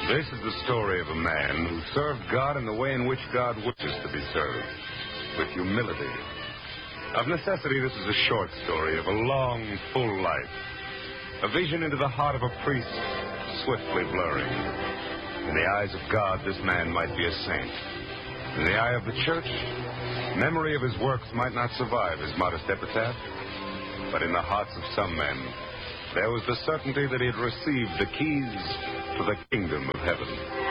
This is the story of a man who served God in the way in which God wishes to be served, with humility. Of necessity, this is a short story of a long, full life. A vision into the heart of a priest, swiftly blurring. In the eyes of God, this man might be a saint. In the eye of the church, memory of his works might not survive his modest epitaph. But in the hearts of some men, there was the certainty that he had received the keys to the kingdom of heaven.